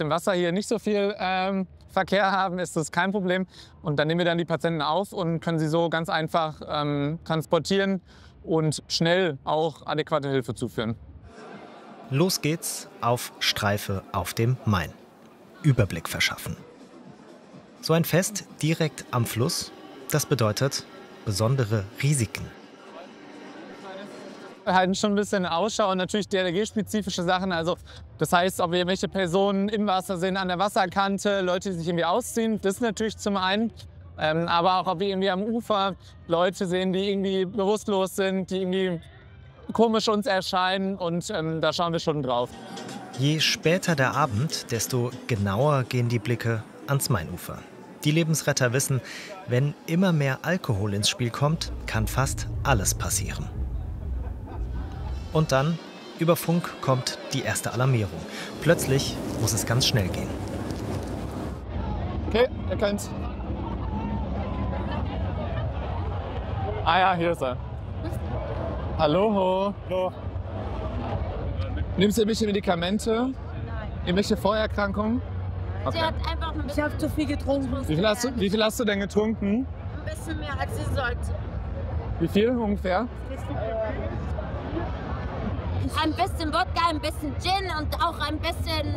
dem Wasser hier nicht so viel Verkehr haben, ist das kein Problem. Und dann nehmen wir dann die Patienten auf und können sie so ganz einfach transportieren und schnell auch adäquate Hilfe zuführen. Los geht's auf Streife auf dem Main. Überblick verschaffen. So ein Fest direkt am Fluss, das bedeutet besondere Risiken. Wir halten schon ein bisschen Ausschau und natürlich DLRG-spezifische Sachen. Also das heißt, ob wir irgendwelche Personen im Wasser sehen, an der Wasserkante, Leute, die sich irgendwie ausziehen, das natürlich zum einen. Aber auch, ob wir irgendwie am Ufer Leute sehen, die irgendwie bewusstlos sind, die irgendwie komisch uns erscheinen, und da schauen wir schon drauf. Je später der Abend, desto genauer gehen die Blicke ans Mainufer. Die Lebensretter wissen, wenn immer mehr Alkohol ins Spiel kommt, kann fast alles passieren. Und dann, über Funk, kommt die erste Alarmierung. Plötzlich muss es ganz schnell gehen. Okay, ihr könnt. Ah ja, hier ist er. Hallo. Hallo. Nimmst du irgendwelche Medikamente? Nein. Irgendwelche Vorerkrankungen? Okay. Sie hat einfach ein bisschen zu viel getrunken. Wie viel hast du denn getrunken? Ein bisschen mehr, als sie sollte. Wie viel ungefähr? Ein bisschen Wodka, ein bisschen Gin und auch ein bisschen...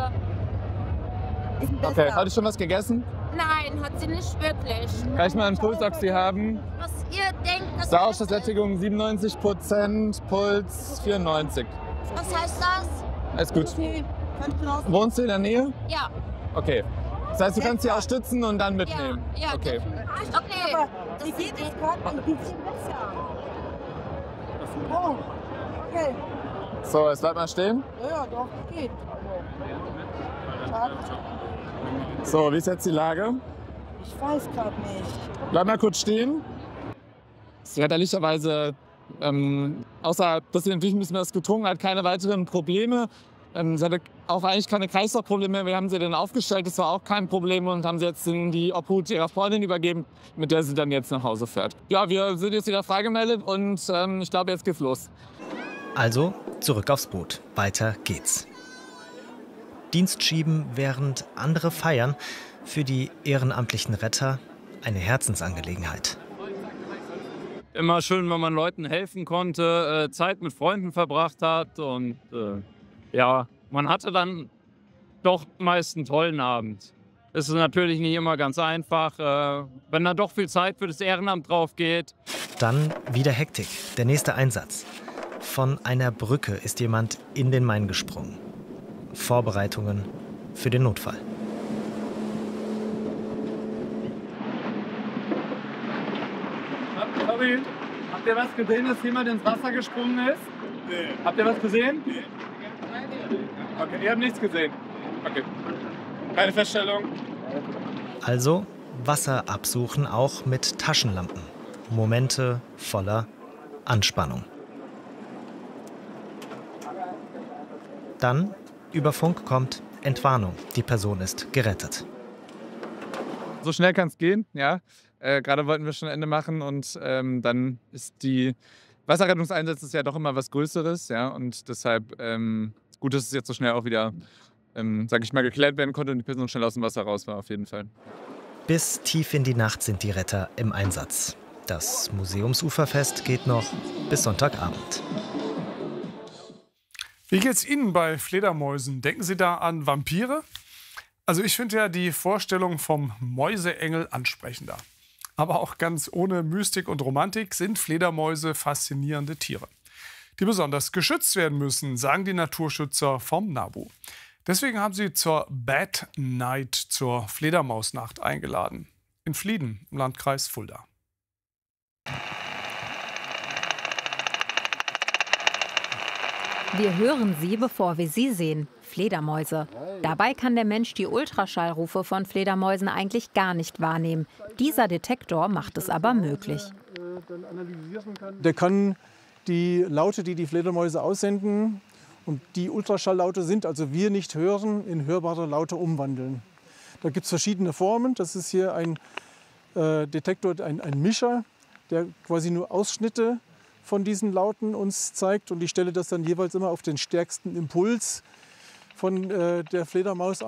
Okay, hat sie schon was gegessen? Nein, hat sie nicht wirklich. Kann ich mal einen Pulsoxy haben? Was ihr denkt... Sauerstoffsättigung 97%, Puls 94. Was heißt das? Alles gut. Wohnst du in der Nähe? Ja. Okay. Das heißt, du kannst sie auch stützen und dann mitnehmen? Ja. Okay. Okay. Aber wie geht es gerade? Ein bisschen besser. Oh, okay. So, jetzt bleib mal stehen. Ja, doch, geht. So, wie ist jetzt die Lage? Ich weiß gerade nicht. Bleib mal kurz stehen. Sie hat ehrlicherweise, außer dass sie natürlich ein bisschen was getrunken hat, keine weiteren Probleme. Sie hatte auch eigentlich keine Kreislaufprobleme. Wir haben sie dann aufgestellt, das war auch kein Problem, und haben sie jetzt in die Obhut ihrer Freundin übergeben, mit der sie dann jetzt nach Hause fährt. Ja, wir sind jetzt wieder freigemeldet und ich glaube, jetzt geht's los. Also zurück aufs Boot. Weiter geht's. Dienst schieben, während andere feiern. Für die ehrenamtlichen Retter eine Herzensangelegenheit. Immer schön, wenn man Leuten helfen konnte, Zeit mit Freunden verbracht hat, und ja, man hatte dann doch meist einen tollen Abend. Es ist natürlich nicht immer ganz einfach, wenn da doch viel Zeit für das Ehrenamt drauf geht. Dann wieder Hektik, der nächste Einsatz. Von einer Brücke ist jemand in den Main gesprungen. Vorbereitungen für den Notfall. Sorry, habt ihr was gesehen, dass jemand ins Wasser gesprungen ist? Nee. Habt ihr was gesehen? Nee. Okay, ihr habt nichts gesehen. Okay. Keine Feststellung. Also Wasser absuchen, auch mit Taschenlampen. Momente voller Anspannung. Dann über Funk kommt Entwarnung. Die Person ist gerettet. So schnell kann es gehen, ja. Gerade wollten wir schon Ende machen, und dann ist die Wasserrettungseinsatz ist ja doch immer was Größeres, ja. Und deshalb gut, dass es jetzt so schnell auch wieder, sag ich mal, geklärt werden konnte und die Person schnell aus dem Wasser raus war, auf jeden Fall. Bis tief in die Nacht sind die Retter im Einsatz. Das Museumsuferfest geht noch bis Sonntagabend. Wie geht's Ihnen bei Fledermäusen? Denken Sie da an Vampire? Also ich finde ja die Vorstellung vom Mäuseengel ansprechender. Aber auch ganz ohne Mystik und Romantik sind Fledermäuse faszinierende Tiere, die besonders geschützt werden müssen, sagen die Naturschützer vom NABU. Deswegen haben sie zur Bat Night, zur Fledermausnacht, eingeladen. In Flieden im Landkreis Fulda. Wir hören sie, bevor wir sie sehen. Fledermäuse. Dabei kann der Mensch die Ultraschallrufe von Fledermäusen eigentlich gar nicht wahrnehmen. Dieser Detektor macht es aber möglich. Der kann die Laute, die die Fledermäuse aussenden und die Ultraschalllaute sind, also wir nicht hören, in hörbare Laute umwandeln. Da gibt es verschiedene Formen. Das ist hier ein Detektor, ein Mischer, der quasi nur Ausschnitte von diesen Lauten uns zeigt, und ich stelle das dann jeweils immer auf den stärksten Impuls von der Fledermaus